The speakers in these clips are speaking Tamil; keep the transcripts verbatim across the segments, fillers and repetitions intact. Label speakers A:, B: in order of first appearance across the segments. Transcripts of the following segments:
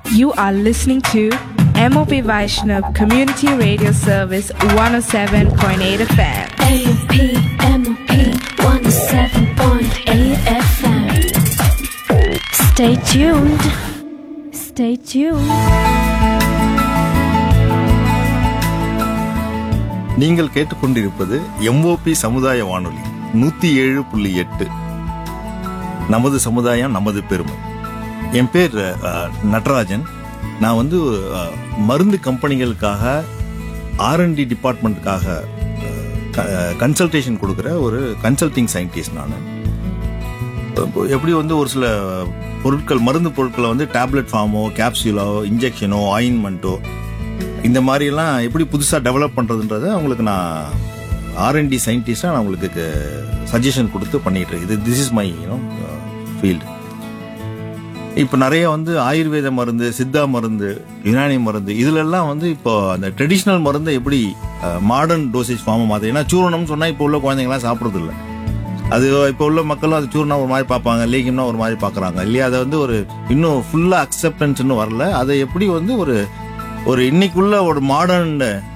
A: You are listening to M O P Vaishnav Community Radio Service one oh seven point eight F M.
B: M O P, M O P one oh seven point eight F M. Stay tuned. Stay tuned.
C: நீங்கள் கேட்டுக்கொண்டிருப்பது எம்ஓபி சமுதாய வானொலி நூத்தி ஏழு புள்ளி எட்டு. நமது சமுதாயம் நமது பெருமை. என் பேர் நடராஜன். நான் வந்து மருந்து கம்பெனிகளுக்காக ஆர்என்டி டிபார்ட்மெண்ட்டுக்காக கன்சல்டேஷன் கொடுக்குற ஒரு கன்சல்டிங் சயின்டிஸ்ட். நான் எப்படி வந்து ஒரு சில பொருட்கள் மருந்து பொருட்களை வந்து டேப்லெட் ஃபார்மோ கேப்சூலோ இன்ஜெக்ஷனோ ஆயின்மெண்ட்டோ இந்த மாதிரிலாம் எப்படி புதுசாக டெவலப் பண்ணுறதுன்றதை அவங்களுக்கு நான் ஆர்என்டி சயின்டிஸ்டாக நான் உங்களுக்கு சஜஷன் கொடுத்து பண்ணிட்டு இருக்கேன். இது this is my you know field. இப்போ நிறைய வந்து ஆயுர்வேத மருந்து, சித்தா மருந்து, யுனானி மருந்து இதுலெல்லாம் வந்து இப்போ அந்த ட்ரெடிஷ்னல் மருந்தை எப்படி மாடர்ன் டோசேஜ் ஃபார்மை மாதிரி, ஏன்னா சூரணம்னு சொன்னால் இப்போ உள்ள குழந்தைங்களாம் சாப்பிட்றது இல்லை. அது இப்போ உள்ள மக்களும் அது சூர்ணா ஒரு மாதிரி பார்ப்பாங்க, லேகியம்னா ஒரு மாதிரி பார்க்குறாங்க இல்லையா. அதை வந்து ஒரு இன்னும் ஃபுல்லாக அக்செப்டன்ஸ் இன்னும் வரல. அதை எப்படி வந்து ஒரு ஒரு இன்னைக்குள்ள ஒரு மாடர்ன்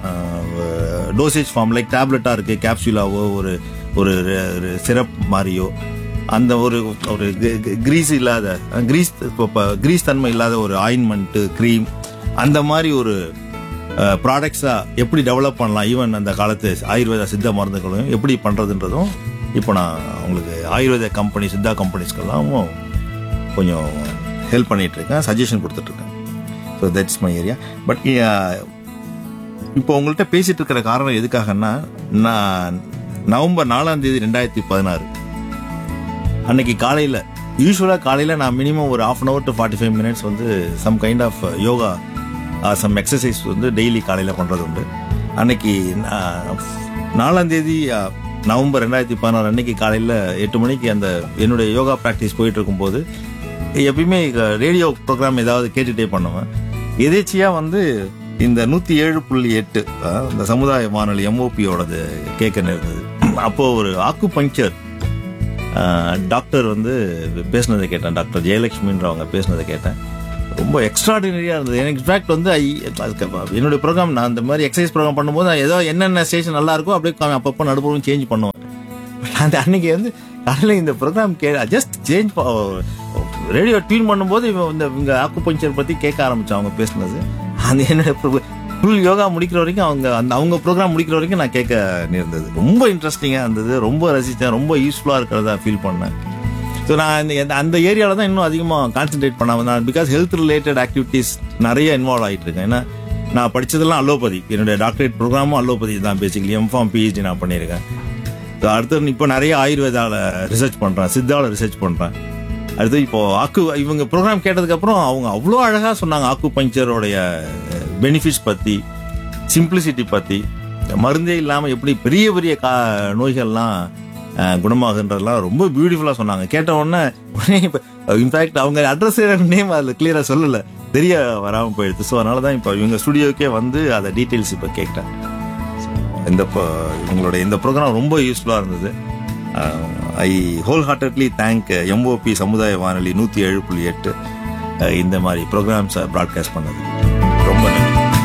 C: டோசேஜ் ஃபார்ம் லைக் டேப்லெட்டாக இருக்குது, கேப்சூலாவோ ஒரு ஒரு சிரப் மாதிரியோ அந்த ஒரு ஒரு கிரீஸ் இல்லாத கிரீஸ் கிரீஸ் தன்மை இல்லாத ஒரு ஆயின்மெண்ட்டு க்ரீம் அந்த மாதிரி ஒரு ப்ராடக்ட்ஸாக எப்படி டெவலப் பண்ணலாம், ஈவன் அந்த காலத்து ஆயுர்வேத சித்த மருந்துகளையும் எப்படி பண்ணுறதுன்றதும் இப்போ நான் உங்களுக்கு ஆயுர்வேத கம்பெனி சித்தா கம்பெனிஸ்க்கெல்லாம் கொஞ்சம் ஹெல்ப் பண்ணிகிட்ருக்கேன், சஜஷன் கொடுத்துட்ருக்கேன். So that's my area. But இப்போ உங்கள்கிட்ட பேசிகிட்டு இருக்கிற காரணம் எதுக்காகன்னா, நான் நவம்பர் நாலாம் தேதி ரெண்டாயிரத்தி பதினாறு அன்னைக்கு காலையில் யூஸ்வலாக காலையில் நான் மினிமம் ஒரு half an hour to forty five minutes வந்து some kind of yoga some exercise வந்து டெய்லி காலையில் பண்ணுறது உண்டு. அன்னைக்கு நாலாம் தேதி நவம்பர் ரெண்டாயிரத்தி பதினாறு அன்னைக்கு காலையில் எட்டு மணிக்கு அந்த என்னுடைய யோகா ப்ராக்டிஸ் போயிட்டு இருக்கும்போது எப்பயுமே ரேடியோ ப்ரோக்ராம் ஏதாவது கேட்டுகிட்டே பண்ணுவேன். எதேச்சியாக வந்து இந்த நூற்றி ஏழு புள்ளி எட்டு இந்த சமுதாய வானொலி எம்ஓபியோடது கேட்க நேர்ந்தது. அப்போது ஒரு ஆக்கு பஞ்சர் டாக்டர் வந்து பேசினதை கேட்டேன், டாக்டர் ஜெயலட்சுமின்றவங்க பேசினதை கேட்டேன். ரொம்ப எக்ஸ்ட்ராடினரியாக இருந்தது. எனக்கு இன்ஃபேக்ட் வந்து ஐ என்னுடைய ப்ரோக்ராம் நான் இந்த மாதிரி எக்ஸசைஸ் ப்ரோக்ராம் பண்ணும்போது ஏதோ என்னென்ன ஸ்டேஷன் நல்லா இருக்கோ அப்படியே அப்பப்போ நடுப்புறம் சேஞ்ச் பண்ணுவேன். அந்த அன்னைக்கு வந்து காலையில் இந்த program K just change radio tune பண்ணும்போது இந்த இவங்க ஆக்கு பஞ்சர் பற்றி கேட்க ஆரம்பித்தோம் அவங்க பேசினது. அந்த என்னோட ஃபுல் யோகா முடிக்கிற வரைக்கும் அவங்க அந்த அவங்க ப்ரோக்ராம் முடிக்கிற வரைக்கும் நான் கேட்க நேர்ந்தது. ரொம்ப இன்ட்ரெஸ்டிங்காக இருந்தது, ரொம்ப ரசித்தேன், ரொம்ப யூஸ்ஃபுல்லாக இருக்கிறதா ஃபீல் பண்ணேன். ஸோ நான் இந்த அந்த ஏரியாவில் தான் இன்னும் அதிகமாக கான்சென்ட்ரேட் பண்ணாமல் நான் பிகாஸ் ஹெல்த் ரிலேட்டட் ஆக்டிவிட்டீஸ் நிறைய இன்வால்வ் ஆகிட்டு இருக்கேன். ஏன்னா நான் படித்ததெல்லாம் அலோபதி, என்னுடைய டாக்டரேட் ப்ரோக்ராமும் அலோபதி தான் பேசிக்கலி. எம்ஃபார்ம் பிஹெச்டி நான் பண்ணியிருக்கேன். ஸோ அடுத்து இப்போ நிறைய ஆயுர்வேதாவில் ரிசர்ச் பண்ணுறேன், சித்தாவில் ரிசர்ச் பண்ணுறேன். அடுத்து இப்போது ஆக்கு இவங்க ப்ரோக்ராம் கேட்டதுக்கப்புறம் அவங்க அவ்வளோ அழகாக சொன்னாங்க ஆக்கு பஞ்சரோடைய பெனிஃபிட்ஸ் பற்றி, சிம்பிளிசிட்டி பற்றி, மருந்தே இல்லாமல் எப்படி பெரிய பெரிய கா நோய்கள்லாம் குணமாகுன்றதெல்லாம் ரொம்ப பியூட்டிஃபுல்லாக சொன்னாங்க. கேட்ட உடனே உடனே இப்போ இன்ஃபேக்ட் அவங்க அட்ரஸ் நேம் அதில் கிளியராக சொல்லலை, தெரிய வராமல் போயிடுது. ஸோ அதனால தான் இப்போ இவங்க ஸ்டுடியோக்கே வந்து அதை டீட்டெயில்ஸ் இப்போ கேட்டேன். இந்த இவங்களோட இந்த ப்ரோக்ராம் ரொம்ப யூஸ்ஃபுல்லாக இருந்தது. ஐ ஹோல் ஹார்ட்டட்லி தேங்க் எம்ஓபி சமுதாய வானொலி நூற்றி ஏழு புள்ளி எட்டு இந்த மாதிரி ப்ரோக்ராம்ஸை ப்ராட்காஸ்ட் பண்ணது.